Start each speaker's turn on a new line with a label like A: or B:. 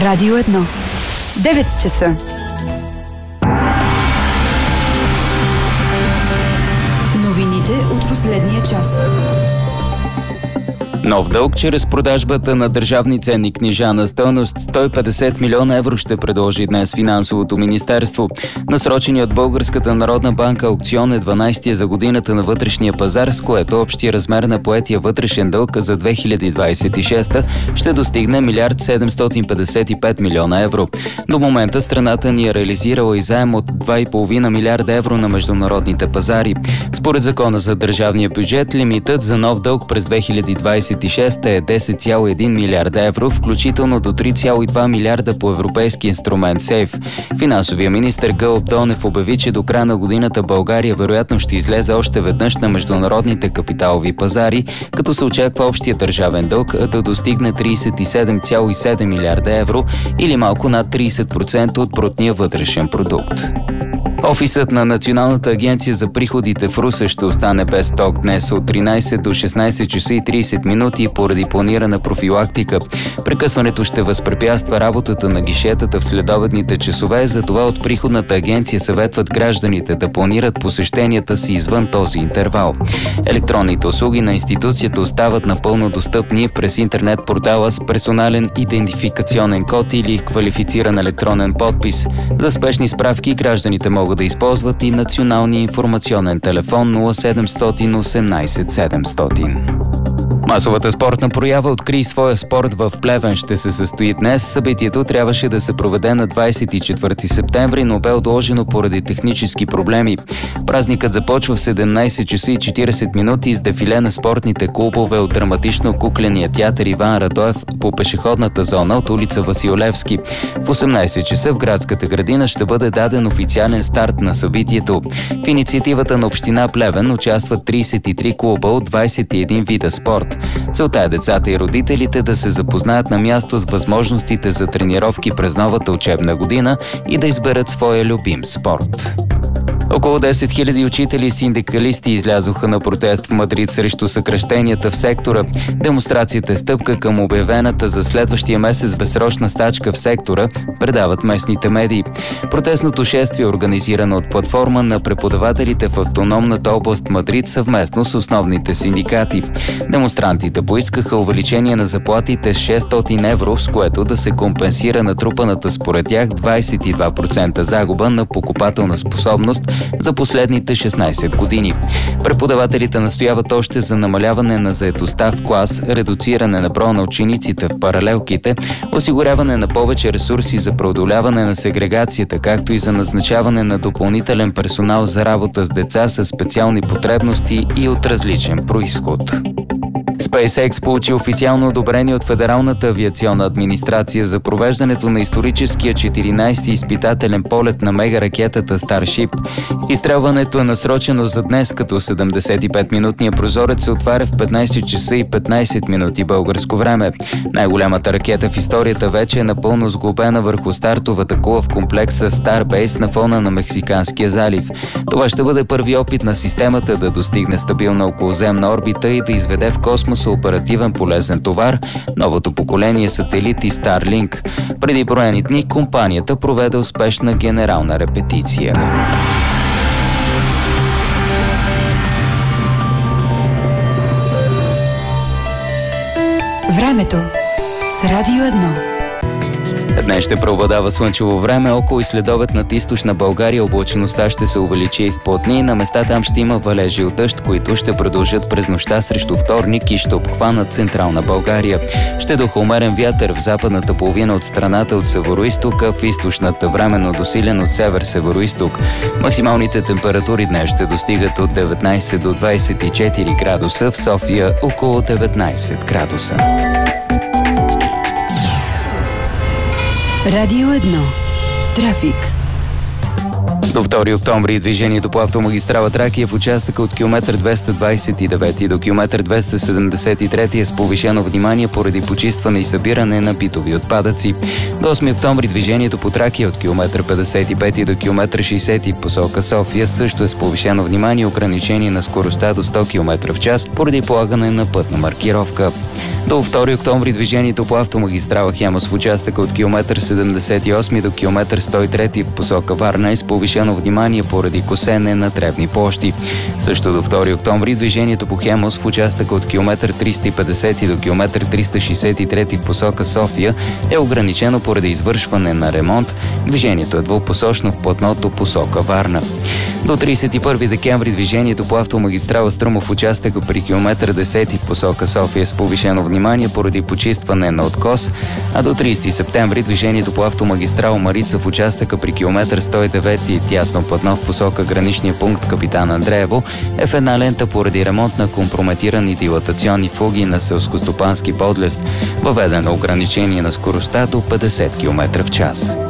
A: Радио 1. 9 часа. Новините от последния час.
B: Нов дълг чрез продажбата на държавни ценни книжа на стойност 150 милиона евро ще предложи днес Финансовото министерство. Насроченият от Българската народна банка аукцион е 12-тия за годината на вътрешния пазар, с което общия размер на поетия вътрешен дълг за 2026 ще достигне 1 755 милиона евро. До момента страната ни е реализирала и заем от 2,5 милиарда евро на международните пазари. Според закона за държавния бюджет, лимитът за нов дълг през 2026 е 10,1 милиарда евро, включително до 3,2 милиарда по европейски инструмент СЕЙФ. Финансовия министър Гълъб Донев обяви, че до края на годината България вероятно ще излезе още веднъж на международните капиталови пазари, като се очаква общия държавен дълг да достигне 37,7 милиарда евро или малко над 30% от брутния вътрешен продукт. Офисът на Националната агенция за приходите в Русе ще остане без ток днес от 13 до 16 часа и 30 минути поради планирана профилактика. Прекъсването ще възпрепятства работата на гишетата в следобедните часове, затова от Приходната агенция съветват гражданите да планират посещенията си извън този интервал. Електронните услуги на институцията остават напълно достъпни през интернет портала с персонален идентификационен код или квалифициран електронен подпис. За спешни справки гражданите могат да използват и националния информационен телефон 0718 700. Масовата спортна проява "Открий своя спорт" в Плевен ще се състои днес. Събитието трябваше да се проведе на 24 септември, но бе отложено поради технически проблеми. Празникът започва в 17 часа и 40 минути с дефиле на спортните клубове от драматично-кукления театър Иван Радоев по пешеходната зона от улица Васил Левски. В 18 часа в градската градина ще бъде даден официален старт на събитието. В инициативата на община Плевен участват 33 клуба от 21 вида спорт. Целта е децата и родителите да се запознаят на място с възможностите за тренировки през новата учебна година и да изберат своя любим спорт. Около 10 000 учители и синдикалисти излязоха на протест в Мадрид срещу съкращенията в сектора. Демонстрацията е стъпка към обявената за следващия месец безсрочна стачка в сектора, предават местните медии. Протестното шествие е организирано от платформа на преподавателите в автономната област Мадрид съвместно с основните синдикати. Демонстрантите поискаха увеличение на заплатите с 600 евро, с което да се компенсира натрупаната според тях 22% загуба на покупателна способност за последните 16 години. Преподавателите настояват още за намаляване на заетостта в клас, редуциране на броя на учениците в паралелките, осигуряване на повече ресурси за преодоляване на сегрегацията, както и за назначаване на допълнителен персонал за работа с деца със специални потребности и от различен произход. SpaceX получи официално одобрение от Федералната авиационна администрация за провеждането на историческия 14-ти изпитателен полет на мегаракетата Starship. Изстрелването е насрочено за днес, като 75-минутният прозорец се отваря в 15 часа и 15 минути българско време. Най-голямата ракета в историята вече е напълно сглобена върху стартовата кула в комплекса Starbase на фона на Мексиканския залив. Това ще бъде първи опит на системата да достигне стабилна околоземна орбита и да изведе в космоса оперативен полезен товар, новото поколение сателити Starlink. Преди броени дни компанията проведе успешна генерална репетиция.
A: Времето с Радио 1.
B: Днес ще преобладава слънчево време, около и следобед над източна България облачността ще се увеличи и в плътни. На места там ще има валежи от дъжд, които ще продължат през нощта срещу вторник и ще обхванат централна България. Ще духа умерен вятър в западната половина от страната от североизтока, в източната временно досилен от север-североизток. Максималните температури днес ще достигат от 19 до 24 градуса, в София около 19 градуса.
A: Радио 1. Трафик.
B: До 2 октомври движението по автомагистрала Тракия в участъка от километър 229 до километър 273 е с повишено внимание поради почистване и събиране на битови отпадъци. До 8 октомври движението по Тракия от километър 55 до километър 60 посока София също е с повишено внимание и ограничение на скоростта до 100 км в час поради полагане на пътна маркировка. До 2 октомври движението по автомагистрала Хемус в участъка от километър 78 до километър 103 в посока Варна е с повишено внимание поради косене на тревни площи. Също до 2 октомври движението по Хемус в участъка от километър 350 до километър 363 в посока София е ограничено поради извършване на ремонт. Движението е двупосочно в платното посока Варна. До 31 декември движението по автомагистрала Струмов в участъка при километър 10 в посока София с повишено внимание поради почистване на откос, а до 30 септември движението по автомагистрала Марица в участъка при километър 109 тясно платно в посока граничния пункт Капитан Андреево е в една лента поради ремонт на компрометирани дилатационни фуги на селскостопански подлест. Въведено ограничение на скоростта до 50 км в час.